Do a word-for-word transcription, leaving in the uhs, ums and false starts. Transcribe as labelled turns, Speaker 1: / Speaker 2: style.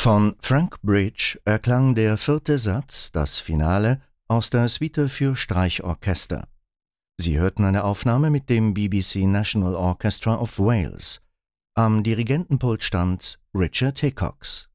Speaker 1: Von Frank Bridge erklang der vierte Satz, das Finale, aus der Suite für Streichorchester. Sie hörten eine Aufnahme mit dem B B C National Orchestra of Wales. Am Dirigentenpult stand Richard Hickox.